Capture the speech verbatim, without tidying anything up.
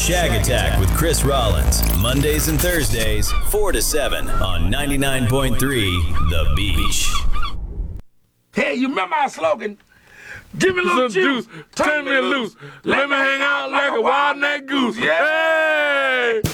Shag Attack with Chris Rollins, Mondays and Thursdays, four to seven on ninety-nine point three The Beach. Hey, you remember our slogan? Give me a little juice, turn me loose, let me hang out like a wild night goose. Yeah!